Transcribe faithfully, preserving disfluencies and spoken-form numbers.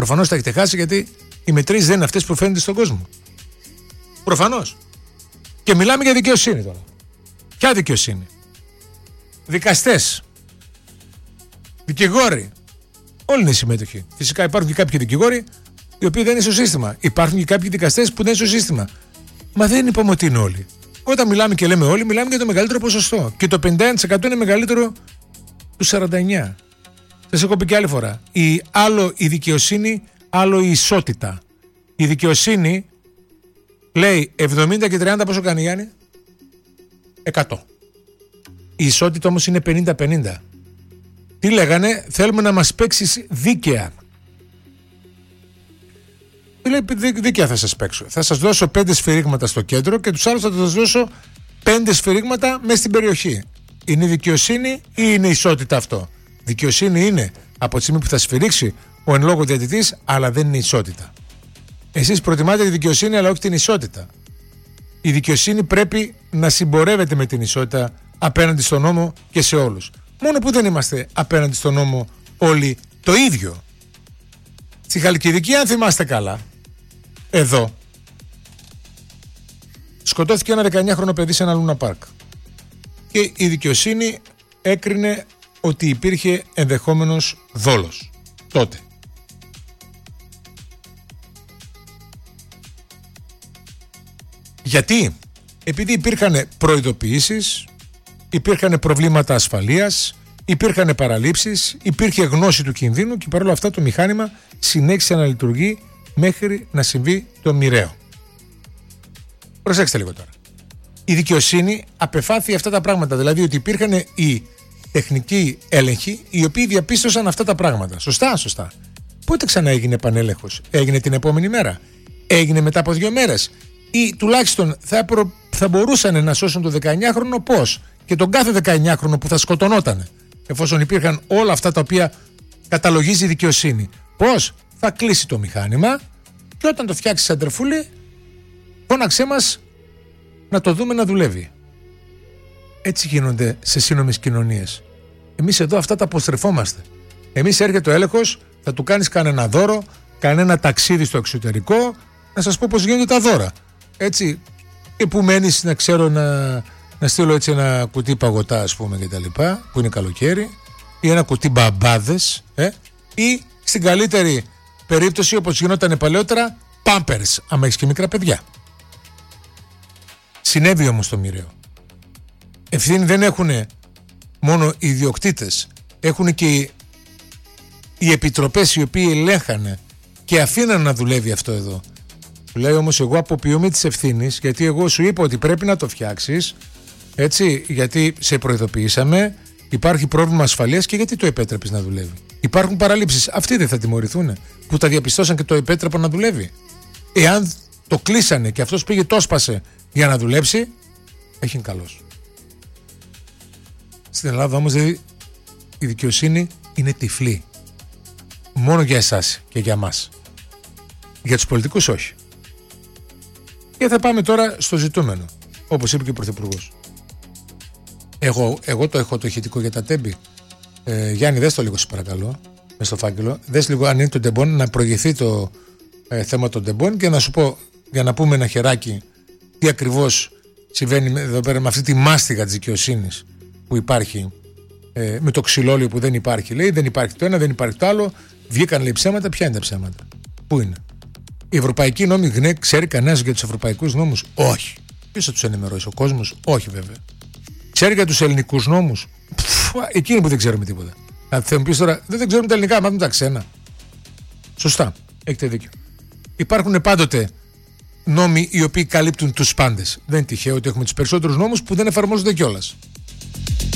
Προφανώς τα έχετε χάσει, γιατί οι μετρήσεις δεν είναι αυτές που φαίνονται στον κόσμο. Προφανώς. Και μιλάμε για δικαιοσύνη τώρα. Ποια δικαιοσύνη? Δικαστές, δικηγόροι, όλοι είναι συμμετοχοί. Φυσικά υπάρχουν και κάποιοι δικηγόροι οι οποίοι δεν είναι στο σύστημα. Υπάρχουν και κάποιοι δικαστές που δεν είναι στο σύστημα. Μα δεν είπαμε ότι είναι όλοι. Όταν μιλάμε και λέμε όλοι, μιλάμε για το μεγαλύτερο ποσοστό. Και το πενήντα ένα τοις εκατό είναι μεγαλύτερο του σαράντα εννέα τοις εκατό. Σας έχω πει και άλλη φορά. Η, άλλο η δικαιοσύνη, άλλο η ισότητα. Η δικαιοσύνη λέει εβδομήντα και τριάντα, πόσο κάνει, Γιάννη? εκατό. Η ισότητα όμως είναι πενήντα πενήντα. Τι λέγανε? Θέλουμε να μας παίξεις δίκαια. Λέει, δίκαια θα σας παίξω. Θα σας δώσω πέντε σφυρίγματα στο κέντρο και τους άλλους θα σας δώσω πέντε σφυρίγματα μέσα στην περιοχή. Είναι δικαιοσύνη ή είναι ισότητα αυτό? Δικαιοσύνη είναι από τη στιγμή που θα σφυρίξει ο εν λόγω διαιτητής, αλλά δεν είναι ισότητα. Εσείς προτιμάτε τη δικαιοσύνη, αλλά όχι την ισότητα. Η δικαιοσύνη πρέπει να συμπορεύεται με την ισότητα απέναντι στον νόμο και σε όλους. Μόνο που δεν είμαστε απέναντι στον νόμο όλοι το ίδιο. Στη Χαλκιδική, αν θυμάστε καλά, εδώ σκοτώθηκε ένα δεκαεννιάχρονο παιδί σε ένα λούνα πάρκ. Και η δικαιοσύνη έκρινε ότι υπήρχε ενδεχόμενος δόλος τότε. Γιατί? Επειδή υπήρχαν προειδοποιήσεις, υπήρχαν προβλήματα ασφαλείας, υπήρχαν παραλήψεις, υπήρχε γνώση του κινδύνου και παρόλα αυτά το μηχάνημα συνέχισε να λειτουργεί μέχρι να συμβεί το μοιραίο. Προσέξτε λίγο τώρα. Η δικαιοσύνη απεφάθη αυτά τα πράγματα, δηλαδή ότι υπήρχαν οι τεχνικοί έλεγχοι οι οποίοι διαπίστωσαν αυτά τα πράγματα. Σωστά, σωστά. Πότε ξανά έγινε επανέλεγχος? Έγινε την επόμενη μέρα? Έγινε μετά από δύο μέρες? Ή τουλάχιστον θα, προ... θα μπορούσαν να σώσουν το δεκαεννιάχρονο πώς? Και τον κάθε δεκαεννιάχρονο που θα σκοτωνότανε, εφόσον υπήρχαν όλα αυτά τα οποία καταλογίζει η δικαιοσύνη. Πώς? Θα κλείσει το μηχάνημα και όταν το φτιάξει σαν τρεφούλι, φώναξέ μας να το δούμε να δουλεύει. Έτσι γίνονται σε σύνομες κοινωνίες. Εμείς εδώ αυτά τα αποστρεφόμαστε. Εμείς έρχεται ο έλεγχος, θα του κάνεις κανένα δώρο, κανένα ταξίδι στο εξωτερικό, να σας πω πώς γίνονται τα δώρα. Έτσι, και που μένεις να ξέρω να, να στείλω έτσι ένα κουτί παγωτά, ας πούμε, και τα λοιπά, που είναι καλοκαίρι, ή ένα κουτί μπαμπάδες, ε, ή στην καλύτερη περίπτωση, όπως γινόταν παλαιότερα, πάμπερς, άμα έχεις και μικρά παιδιά. Συνέβη όμως το μοιραίο. Ευθύνη δεν έχουν μόνο οι ιδιοκτήτες, έχουν και οι, οι επιτροπές οι οποίοι ελέγχανε και αφήναν να δουλεύει αυτό εδώ. Του λέει όμως, εγώ αποποιούμαι τις ευθύνης, γιατί εγώ σου είπα ότι πρέπει να το φτιάξεις, έτσι, γιατί σε προειδοποιήσαμε, υπάρχει πρόβλημα ασφαλείας και γιατί το επέτρεπες να δουλεύει? Υπάρχουν παραλήψεις, αυτοί δεν θα τιμωρηθούν που τα διαπιστώσαν και το επέτρεπαν να δουλεύει? Εάν το κλείσανε και αυτός πήγε το έσπασε για να δουλέψει, έχει καλός. Στην Ελλάδα όμως δηλαδή, η δικαιοσύνη είναι τυφλή. Μόνο για εσάς και για μας. Για τους πολιτικούς όχι. Και θα πάμε τώρα στο ζητούμενο, όπως είπε και ο Πρωθυπουργός. Εγώ, εγώ το έχω το ηχητικό για τα τέμπη. Ε, Γιάννη, δες το λίγο, σε παρακαλώ, μες στο φάκελο. Δες λίγο αν είναι το ντεμπόν, να προηγηθεί το ε, θέμα των ντεμπόν και να σου πω, για να πούμε ένα χεράκι, τι ακριβώς συμβαίνει εδώ πέρα με αυτή τη μάστιγα της δικαιοσύνης που υπάρχει, ε, με το ξυλόλιο που δεν υπάρχει. Λέει, δεν υπάρχει το ένα, δεν υπάρχει το άλλο. Βγήκαν, λέει, ψέματα. Ποια είναι τα ψέματα? Πού είναι? Οι ευρωπαϊκοί νόμοι, ναι, ξέρει κανένας για τους ευρωπαϊκούς νόμους? Όχι. Ποιος θα τους ενημερώσει? Ο κόσμος? Όχι, βέβαια. Ξέρει για τους ελληνικούς νόμους? Πφ, εκείνοι που δεν ξέρουμε τίποτα. Να θα μου πεις τώρα, δεν, δεν ξέρουμε τα ελληνικά, μάθουμε τα ξένα. Σωστά, έχετε δίκιο. Υπάρχουν πάντοτε νόμοι οι οποίοι καλύπτουν τους πάντες. Δεν είναι τυχαίο ότι έχουμε τους περισσότερους νόμους που δεν εφαρμόζονται κιόλας.